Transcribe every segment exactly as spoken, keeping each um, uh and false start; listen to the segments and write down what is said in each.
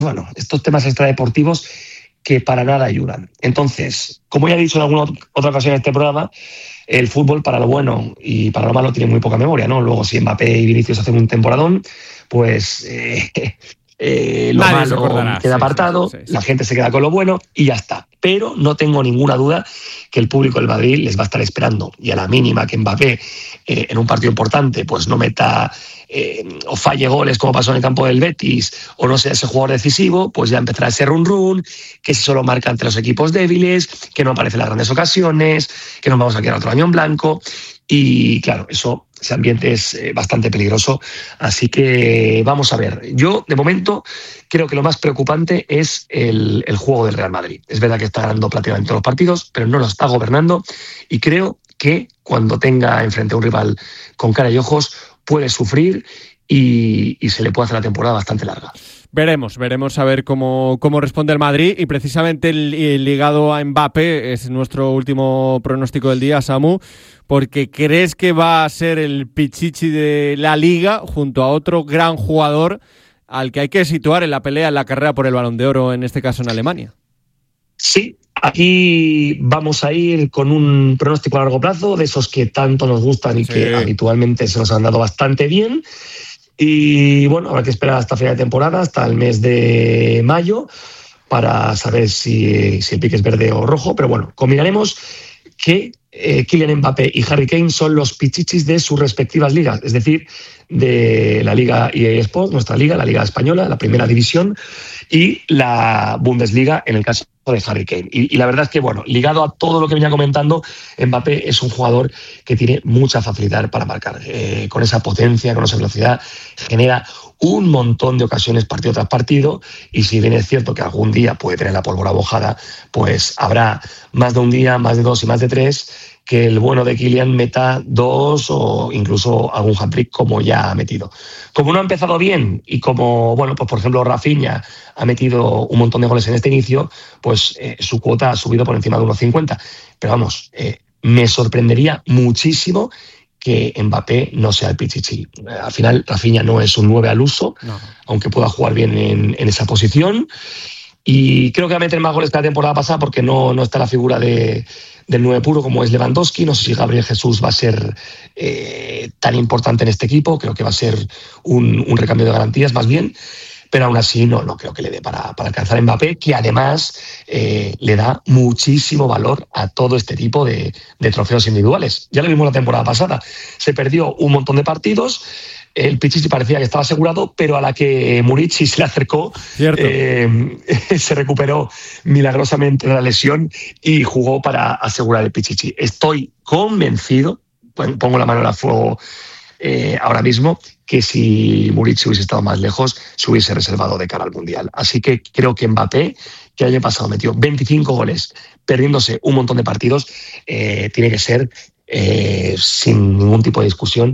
bueno, estos temas extradeportivos que para nada ayudan. Entonces, como ya he dicho en alguna otra ocasión en este programa, el fútbol para lo bueno y para lo malo tiene muy poca memoria, ¿no? Luego, si Mbappé y Vinicius hacen un temporadón, pues eh, eh, lo Nadie malo queda sí, apartado, sí, sí, sí. la gente se queda con lo bueno y ya está. Pero no tengo ninguna duda que el público del Madrid les va a estar esperando. Y a la mínima que Mbappé eh, en un partido importante pues no meta eh, o falle goles como pasó en el campo del Betis o no sea ese jugador decisivo, pues ya empezará ese run run, que si solo marca ante los equipos débiles, que no aparece en las grandes ocasiones, que nos vamos a quedar otro año en blanco. Y claro, eso, ese ambiente es eh, bastante peligroso. Así que vamos a ver. Yo, de momento, creo que lo más preocupante es el, el juego del Real Madrid. Es verdad que está ganando prácticamente todos los partidos, pero no lo está gobernando. Y creo que cuando tenga enfrente a un rival con cara y ojos, puede sufrir y, y se le puede hacer la temporada bastante larga. Veremos, veremos a ver cómo, cómo responde el Madrid y precisamente el, el ligado a Mbappé es nuestro último pronóstico del día, Samu, porque ¿crees que va a ser el pichichi de la Liga junto a otro gran jugador al que hay que situar en la pelea, en la carrera por el Balón de Oro, en este caso en Alemania? Sí, aquí vamos a ir con un pronóstico a largo plazo, de esos que tanto nos gustan y sí. que habitualmente se nos han dado bastante bien. Y bueno, habrá que esperar hasta final de temporada, hasta el mes de mayo, para saber si, si el pique es verde o rojo. Pero bueno, combinaremos que eh, Kylian Mbappé y Harry Kane son los pichichis de sus respectivas ligas, es decir, de la Liga E A Sports, nuestra liga, la Liga Española, la Primera División, y la Bundesliga en el caso de Harry Kane. Y, y la verdad es que, bueno, ligado a todo lo que venía comentando, Mbappé es un jugador que tiene mucha facilidad para marcar. Eh, con esa potencia, con esa velocidad, genera un montón de ocasiones partido tras partido, y si bien es cierto que algún día puede tener la pólvora mojada, pues habrá más de un día, más de dos y más de tres que el bueno de Kylian meta dos o incluso algún hat-trick como ya ha metido. Como no ha empezado bien y como, bueno, pues por ejemplo Rafinha ha metido un montón de goles en este inicio, pues eh, su cuota ha subido por encima de uno cincuenta. Pero vamos, eh, me sorprendería muchísimo que Mbappé no sea el pichichi. Al final, Rafinha no es un nueve al uso, no. aunque pueda jugar bien en, en esa posición. Y creo que va a meter más goles que la temporada pasada porque no, no está la figura de, del nueve puro como es Lewandowski. No sé si Gabriel Jesús va a ser eh, tan importante en este equipo. Creo que va a ser un, un recambio de garantías más bien. Pero aún así no, no creo que le dé para, para alcanzar a Mbappé, que además eh, le da muchísimo valor a todo este tipo de, de trofeos individuales. Ya lo vimos la temporada pasada. Se perdió un montón de partidos. El pichichi parecía que estaba asegurado, pero a la que Murici se le acercó, eh, se recuperó milagrosamente de la lesión y jugó para asegurar el pichichi. Estoy convencido, pongo la mano al fuego eh, ahora mismo, que si Murici hubiese estado más lejos, se hubiese reservado de cara al Mundial. Así que creo que Mbappé, que el año pasado metió veinticinco goles, perdiéndose un montón de partidos, eh, tiene que ser, eh, sin ningún tipo de discusión,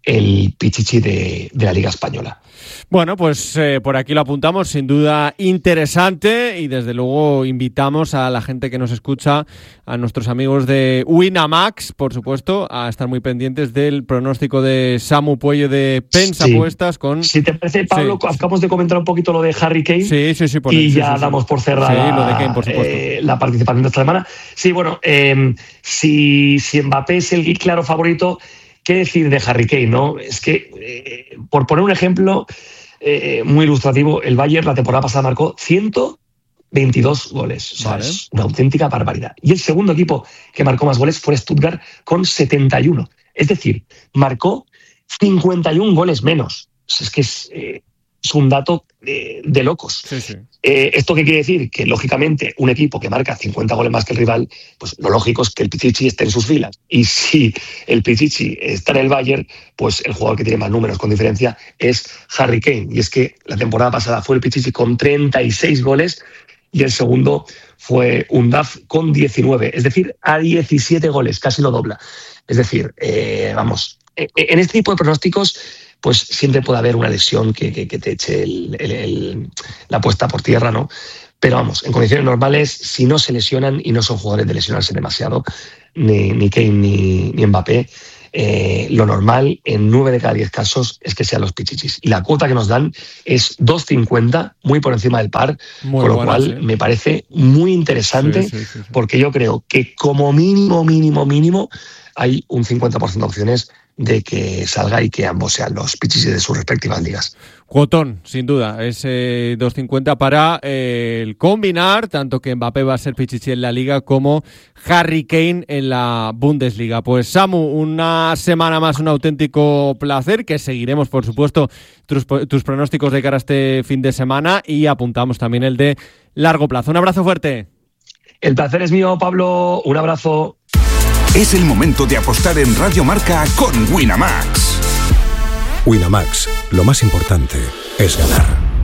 el pichichi de, de la Liga Española. Bueno, pues eh, por aquí lo apuntamos, sin duda interesante, y desde luego invitamos a la gente que nos escucha, a nuestros amigos de Winamax, por supuesto, a estar muy pendientes del pronóstico de Samu Puello de Pensapuestas. Sí. Con... Si te parece, Pablo, sí. acabamos de comentar un poquito lo de Harry Kane. Sí, sí, sí. Por y sí, ya sí, damos sí. por cerrada sí, lo de Kane, por supuesto. Eh, la participación de esta semana. Sí, bueno, eh, si, si Mbappé es el claro favorito, ¿qué decir de Harry Kane, no? Es que, eh, por poner un ejemplo eh, muy ilustrativo, el Bayern la temporada pasada marcó ciento veintidós goles. O sea, vale. Es una auténtica barbaridad. Y el segundo equipo que marcó más goles fue Stuttgart con setenta y uno. Es decir, marcó cincuenta y uno goles menos. O sea, es que es, eh, es un dato de, de locos. Sí, sí. Eh, ¿Esto qué quiere decir? Que, lógicamente, un equipo que marca cincuenta goles más que el rival, pues lo lógico es que el Pichichi esté en sus filas. Y si el Pichichi está en el Bayern, pues el jugador que tiene más números con diferencia es Harry Kane. Y es que la temporada pasada fue el Pichichi con treinta y seis goles y el segundo fue Undav con diecinueve. Es decir, a diecisiete goles, casi lo dobla. Es decir, eh, vamos, en este tipo de pronósticos pues siempre puede haber una lesión que, que, que te eche el, el, el, la puesta por tierra, ¿no? Pero vamos, en condiciones normales, si no se lesionan y no son jugadores de lesionarse demasiado, ni, ni Kane ni, ni Mbappé, eh, lo normal en nueve de cada diez casos es que sean los pichichis. Y la cuota que nos dan es dos cincuenta, muy por encima del par, muy con lo buena, cual sí. me parece muy interesante, sí, sí, sí, sí. porque yo creo que como mínimo, mínimo, mínimo, hay un cincuenta por ciento de opciones de que salga y que ambos sean los pichichis de sus respectivas ligas. Cuotón, sin duda, es eh, dos cincuenta para eh, el combinar, tanto que Mbappé va a ser pichichi en la Liga como Harry Kane en la Bundesliga. Pues Samu, una semana más, un auténtico placer, que seguiremos, por supuesto, tus, tus pronósticos de cara a este fin de semana y apuntamos también el de largo plazo. Un abrazo fuerte. El placer es mío, Pablo. Un abrazo. Es el momento de apostar en Radio Marca con Winamax. Winamax, lo más importante es ganar.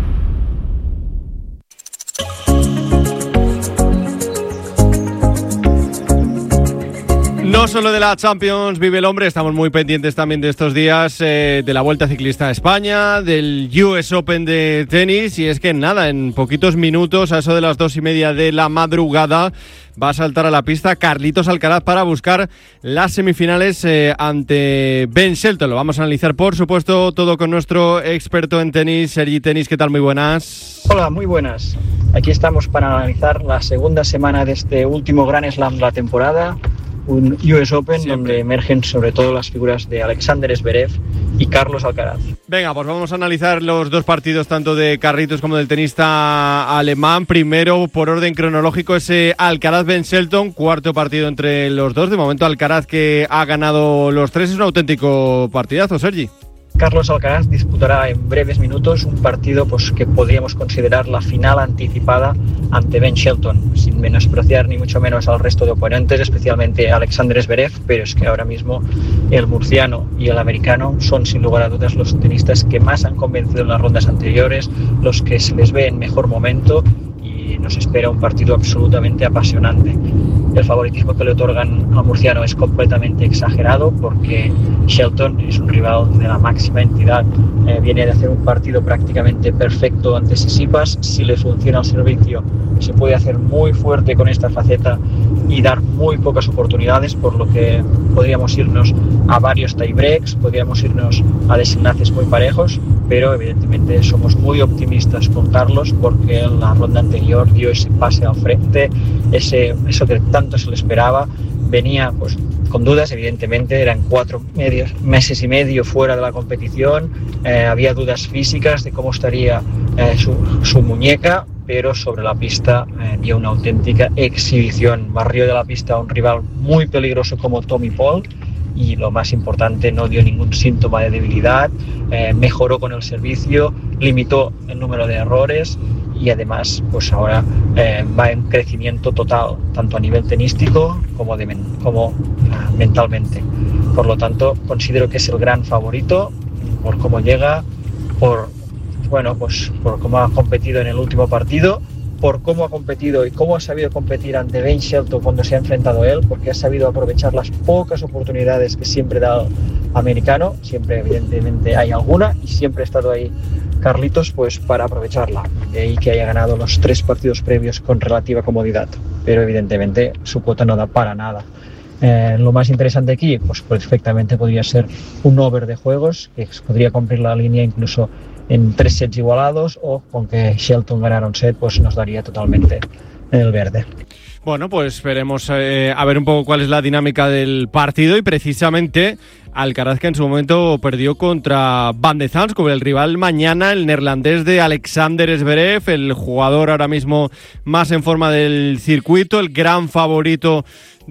No solo de la Champions vive el hombre, estamos muy pendientes también de estos días eh, de la Vuelta Ciclista a España, del U S Open de tenis, y es que nada, en poquitos minutos, a eso de las dos y media de la madrugada, va a saltar a la pista Carlitos Alcaraz para buscar las semifinales eh, ante Ben Shelton. Lo vamos a analizar, por supuesto, todo con nuestro experto en tenis, Sergi Tenis. ¿Qué tal? Muy buenas. Hola, muy buenas. Aquí estamos para analizar la segunda semana de este último Grand Slam de la temporada, un U S Open Siempre. donde emergen sobre todo las figuras de Alexander Zverev y Carlos Alcaraz. Venga, pues vamos a analizar los dos partidos, tanto de Carlitos como del tenista alemán. Primero, por orden cronológico, ese Alcaraz-Ben Shelton, cuarto partido entre los dos. De momento, Alcaraz, que ha ganado los tres, es un auténtico partidazo, Sergi. Carlos Alcaraz disputará en breves minutos un partido pues, que podríamos considerar la final anticipada ante Ben Shelton, sin menospreciar ni mucho menos al resto de oponentes, especialmente Alexander Zverev, pero es que ahora mismo el murciano y el americano son sin lugar a dudas los tenistas que más han convencido en las rondas anteriores, los que se les ve en mejor momento, y nos espera un partido absolutamente apasionante. El favoritismo que le otorgan al murciano es completamente exagerado porque Shelton es un rival de la máxima entidad. Eh, viene de hacer un partido prácticamente perfecto ante Tsitsipas. Si le funciona el servicio, se puede hacer muy fuerte con esta faceta y dar muy pocas oportunidades, por lo que podríamos irnos a varios tiebreaks, podríamos irnos a desenlaces muy parejos, pero evidentemente somos muy optimistas con Carlos porque en la ronda anterior dio ese pase al frente, ese, eso que tanto se le esperaba. Venía pues con dudas, evidentemente, eran cuatro medios, meses y medio fuera de la competición, eh, había dudas físicas de cómo estaría eh, su, su muñeca, pero sobre la pista eh, dio una auténtica exhibición. Barrió de la pista a un rival muy peligroso como Tommy Paul y, lo más importante, no dio ningún síntoma de debilidad, eh, mejoró con el servicio, limitó el número de errores y además pues ahora eh, va en crecimiento total, tanto a nivel tenístico como, de men- como uh, mentalmente. Por lo tanto, considero que es el gran favorito por cómo llega, por bueno pues por cómo ha competido en el último partido, por cómo ha competido y cómo ha sabido competir ante Ben Shelton cuando se ha enfrentado a él, porque ha sabido aprovechar las pocas oportunidades que siempre da el americano. Siempre evidentemente hay alguna y siempre ha estado ahí Carlitos pues para aprovecharla, de ahí que haya ganado los tres partidos previos con relativa comodidad, pero evidentemente su cuota no da para nada. Eh, lo más interesante aquí pues perfectamente podría ser un over de juegos, que podría cumplir la línea incluso en tres sets igualados, o con que Shelton ganara un set pues nos daría totalmente el verde. Bueno, pues veremos eh, a ver un poco cuál es la dinámica del partido, y precisamente Alcaraz, que en su momento perdió contra Van de Zandschulp, el rival mañana, el neerlandés de Alexander Zverev, el jugador ahora mismo más en forma del circuito, el gran favorito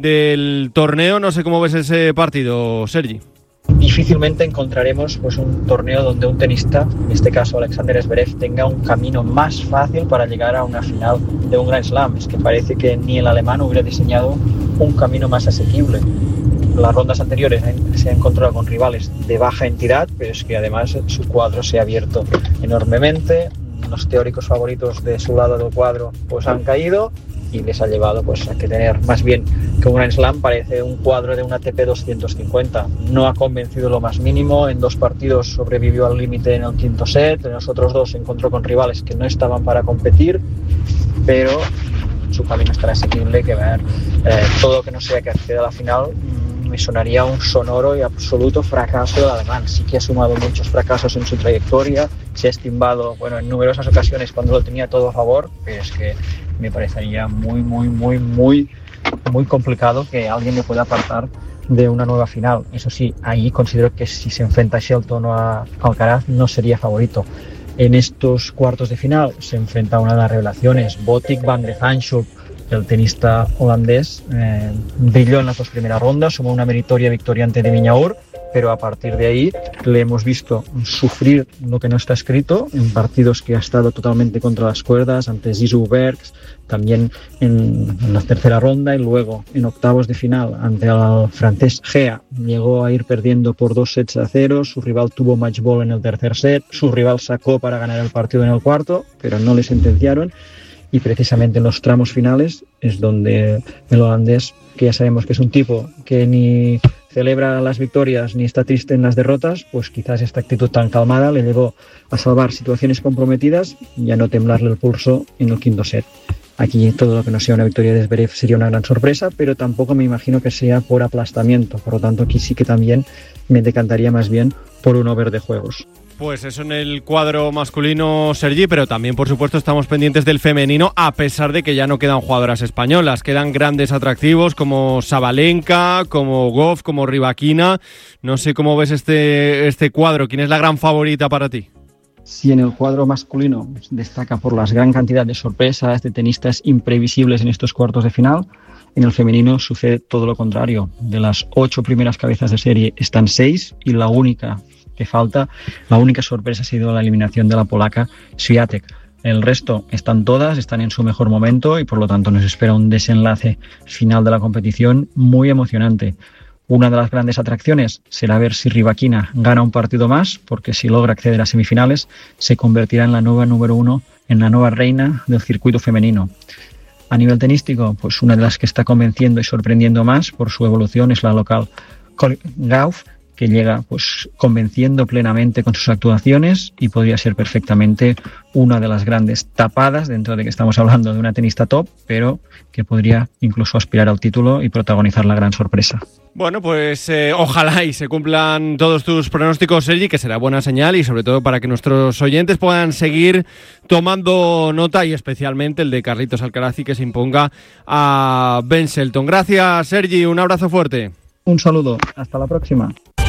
del torneo. No sé cómo ves ese partido, Sergi. Difícilmente encontraremos pues un torneo donde un tenista, en este caso Alexander Zverev, tenga un camino más fácil para llegar a una final de un Grand Slam. Es que parece que ni el alemán hubiera diseñado un camino más asequible. Las rondas anteriores se ha encontrado con rivales de baja entidad, pero es que además su cuadro se ha abierto enormemente. Los teóricos favoritos de su lado del cuadro pues han caído y les ha llevado pues a que tener más bien que un Grand Slam parece un cuadro de una A T P doscientos cincuenta. No ha convencido lo más mínimo, en dos partidos sobrevivió al límite en el quinto set, en los otros dos se encontró con rivales que no estaban para competir, pero su camino estará asequible, que ver eh, todo que no sea que acceda a la final me sonaría un sonoro y absoluto fracaso del alemán. Sí que ha sumado muchos fracasos en su trayectoria, se ha estimbado, bueno, en numerosas ocasiones cuando lo tenía todo a favor, pero es que me parecería muy, muy, muy, muy, muy complicado que alguien le pueda apartar de una nueva final. Eso sí, ahí considero que si se enfrenta a Shelton o a Alcaraz no sería favorito. En estos cuartos de final se enfrenta a una de las revelaciones, Botic van de Zandschulp, el tenista holandés. Eh, brilló en las dos primeras rondas, sumó una meritoria victoria ante de Viñaur, pero a partir de ahí le hemos visto sufrir lo que no está escrito en partidos que ha estado totalmente contra las cuerdas, ante Zizou Bergs, también en, en la tercera ronda, y luego en octavos de final ante el francés Gea. Llegó a ir perdiendo por dos sets a cero, su rival tuvo match ball en el tercer set, su rival sacó para ganar el partido en el cuarto, pero no le sentenciaron, y precisamente en los tramos finales es donde el holandés, que ya sabemos que es un tipo que ni celebra las victorias ni está triste en las derrotas, pues quizás esta actitud tan calmada le llevó a salvar situaciones comprometidas y a no temblarle el pulso en el quinto set. Aquí todo lo que no sea una victoria de Zverev sería una gran sorpresa, pero tampoco me imagino que sea por aplastamiento. Por lo tanto, aquí sí que también me decantaría más bien por un over de juegos. Pues eso en el cuadro masculino, Sergi, pero también, por supuesto, estamos pendientes del femenino, a pesar de que ya no quedan jugadoras españolas. Quedan grandes atractivos como Sabalenka, como Goff, como Rybakina. No sé cómo ves este, este cuadro. ¿Quién es la gran favorita para ti? Si en el cuadro masculino destaca por la gran cantidad de sorpresas, de tenistas imprevisibles en estos cuartos de final, en el femenino sucede todo lo contrario. De las ocho primeras cabezas de serie están seis, y la única que falta, la única sorpresa ha sido la eliminación de la polaca Swiatek. El resto están todas, están en su mejor momento, y por lo tanto nos espera un desenlace final de la competición muy emocionante. Una de las grandes atracciones será ver si Rybakina gana un partido más, porque si logra acceder a semifinales se convertirá en la nueva número uno, en la nueva reina del circuito femenino. A nivel tenístico, pues una de las que está convenciendo y sorprendiendo más por su evolución es la local Corinne Gauff, que llega pues convenciendo plenamente con sus actuaciones y podría ser perfectamente una de las grandes tapadas, dentro de que estamos hablando de una tenista top, pero que podría incluso aspirar al título y protagonizar la gran sorpresa. Bueno, pues eh, ojalá y se cumplan todos tus pronósticos, Sergi, que será buena señal, y sobre todo para que nuestros oyentes puedan seguir tomando nota, y especialmente el de Carlitos Alcaraz, y que se imponga a Ben Shelton. Gracias, Sergi, un abrazo fuerte. Un saludo, hasta la próxima.